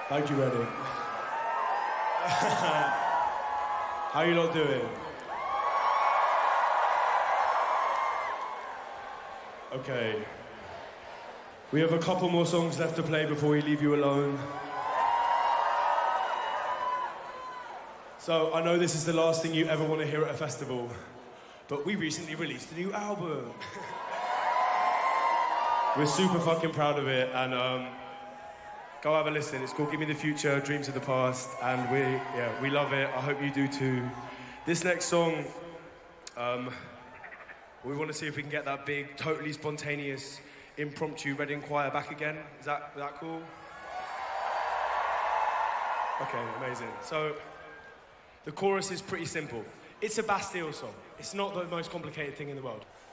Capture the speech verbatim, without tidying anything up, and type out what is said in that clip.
Thank you, Reading. How you lot doing? Okay. We have a couple more songs left to play before we leave you alone. So, I know this is the last thing you ever want to hear at a festival, but we recently released a new album. We're super fucking proud of it, and um, go have a listen. It's called Give Me the Future, Dreams of the Past, and we, yeah, we love it. I hope you do too. This next song, um, we want to see if we can get that big, totally spontaneous, impromptu Reading choir back again. Is that, is that cool? Okay, amazing. So, the chorus is pretty simple. It's a Bastille song. It's not the most complicated thing in the world.